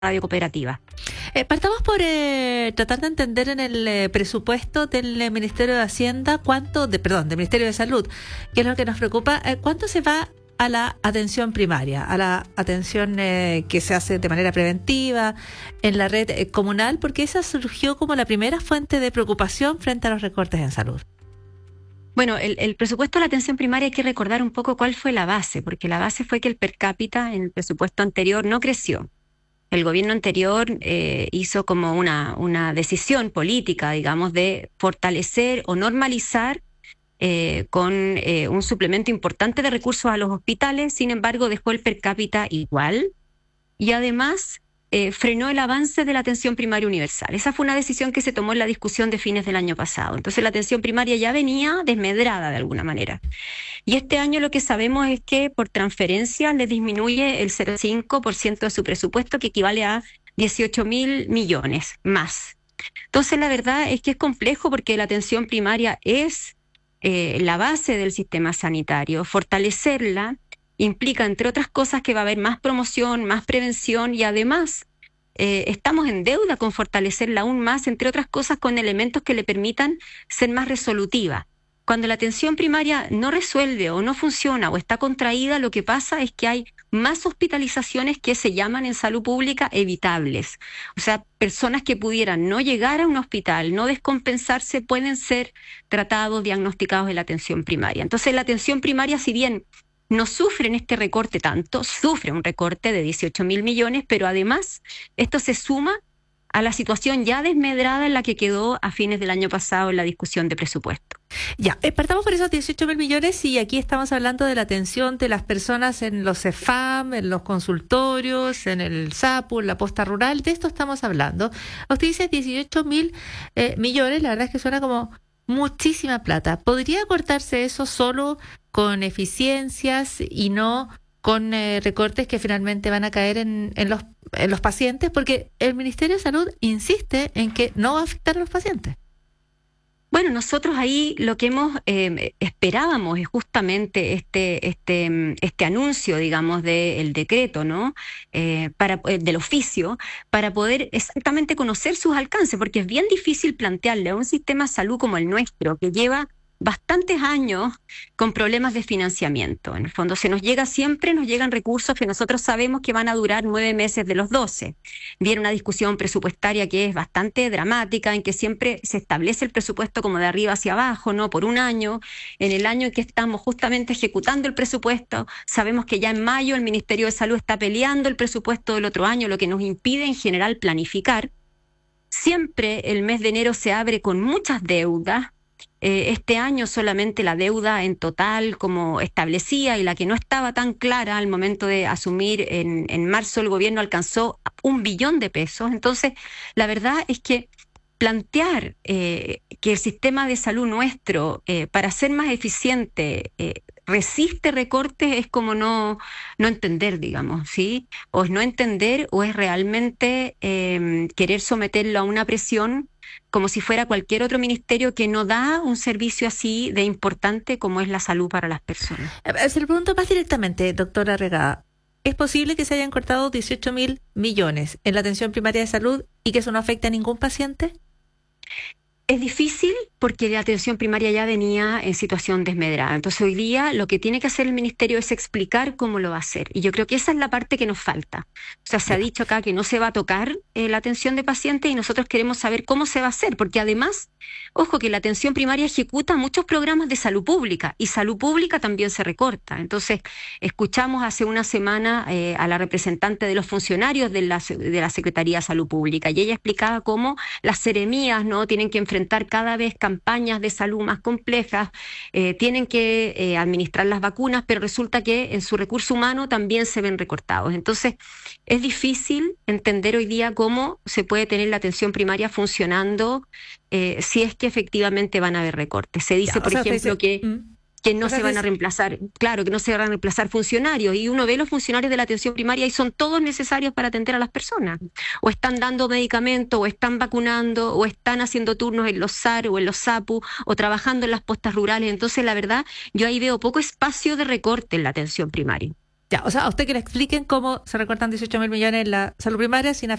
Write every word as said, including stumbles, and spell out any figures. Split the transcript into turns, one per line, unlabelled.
radio cooperativa.
Eh, partamos por eh, tratar de entender en el eh, presupuesto del eh, Ministerio de Hacienda cuánto, de, perdón, del Ministerio de Salud, que es lo que nos preocupa, eh, cuánto se va a la atención primaria, a la atención eh, que se hace de manera preventiva en la red eh, comunal, porque esa surgió como la primera fuente de preocupación frente a los recortes en salud.
Bueno, el, el presupuesto de la atención primaria hay que recordar un poco cuál fue la base, porque la base fue que el per cápita en el presupuesto anterior no creció. El gobierno anterior eh, hizo como una, una decisión política, digamos, de fortalecer o normalizar eh, con eh, un suplemento importante de recursos a los hospitales. Sin embargo, dejó el per cápita igual y además eh, frenó el avance de la atención primaria universal. Esa fue una decisión que se tomó en la discusión de fines del año pasado. Entonces la atención primaria ya venía desmedrada de alguna manera. Y este año lo que sabemos es que por transferencia le disminuye el cero coma cinco por ciento de su presupuesto, que equivale a dieciocho mil millones más. Entonces la verdad es que es complejo porque la atención primaria es eh, la base del sistema sanitario. Fortalecerla implica, entre otras cosas, que va a haber más promoción, más prevención y además eh, estamos en deuda con fortalecerla aún más, entre otras cosas, con elementos que le permitan ser más resolutiva. Cuando la atención primaria no resuelve o no funciona o está contraída, lo que pasa es que hay más hospitalizaciones que se llaman en salud pública evitables. O sea, personas que pudieran no llegar a un hospital, no descompensarse, pueden ser tratados, diagnosticados en la atención primaria. Entonces, la atención primaria, si bien no sufren este recorte tanto, sufre un recorte de dieciocho mil millones, pero además esto se suma a la situación ya desmedrada en la que quedó a fines del año pasado en la discusión de presupuesto.
Ya, eh, partamos por esos dieciocho mil millones y aquí estamos hablando de la atención de las personas en los CEFAM, en los consultorios, en el SAPU, en la posta rural, de esto estamos hablando. Usted dice dieciocho mil eh, millones, la verdad es que suena como muchísima plata. ¿Podría cortarse eso solo con eficiencias y no con eh, recortes que finalmente van a caer en, en, los, en los pacientes? Porque el Ministerio de Salud insiste en que no va a afectar a los pacientes.
Bueno, nosotros ahí lo que hemos eh, esperábamos es justamente este este este anuncio, digamos, del decreto, ¿no? Eh, para eh, del oficio, para poder exactamente conocer sus alcances, porque es bien difícil plantearle a un sistema de salud como el nuestro, que lleva bastantes años con problemas de financiamiento. En el fondo se nos llega siempre, nos llegan recursos que nosotros sabemos que van a durar nueve meses de los doce. Viene una discusión presupuestaria que es bastante dramática, en que siempre se establece el presupuesto como de arriba hacia abajo, ¿no? Por un año. En el año en que estamos justamente ejecutando el presupuesto, sabemos que ya en mayo el Ministerio de Salud está peleando el presupuesto del otro año, lo que nos impide en general planificar. Siempre el mes de enero se abre con muchas deudas. Eh, este año solamente la deuda en total como establecía y la que no estaba tan clara al momento de asumir en, en marzo el gobierno alcanzó un billón de pesos. Entonces, la verdad es que plantear eh, que el sistema de salud nuestro, eh, para ser más eficiente, eh, resiste recortes es como no, no entender, digamos, ¿sí? O es no entender o es realmente eh, querer someterlo a una presión como si fuera cualquier otro ministerio que no da un servicio así de importante como es la salud para las personas.
Se lo pregunto más directamente, doctora Regada. ¿Es posible que se hayan cortado dieciocho mil millones en la atención primaria de salud y que eso no afecte a ningún paciente?
Es difícil porque la atención primaria ya venía en situación desmedrada. Entonces hoy día lo que tiene que hacer el ministerio es explicar cómo lo va a hacer. Y yo creo que esa es la parte que nos falta. O sea, se ha dicho acá que no se va a tocar eh, la atención de pacientes y nosotros queremos saber cómo se va a hacer. Porque además, ojo, que la atención primaria ejecuta muchos programas de salud pública y salud pública también se recorta. Entonces, escuchamos hace una semana eh, a la representante de los funcionarios de la, de la Secretaría de Salud Pública y ella explicaba cómo las seremías no tienen que enfrentar cada vez campañas de salud más complejas, eh, tienen que eh, administrar las vacunas, pero resulta que en su recurso humano también se ven recortados. Entonces, es difícil entender hoy día cómo se puede tener la atención primaria funcionando eh, si es que efectivamente van a haber recortes. Se dice, ya, por ejemplo, dice, que... ¿Mm? que no o sea, se van a reemplazar, claro, que no se van a reemplazar funcionarios, y uno ve los funcionarios de la atención primaria y son todos necesarios para atender a las personas, o están dando medicamentos, o están vacunando, o están haciendo turnos en los S A R o en los SAPU, o trabajando en las postas rurales. Entonces, la verdad, yo ahí veo poco espacio de recorte en la atención primaria.
Ya, o sea, a usted que le expliquen cómo se recortan dieciocho mil millones en la salud primaria sin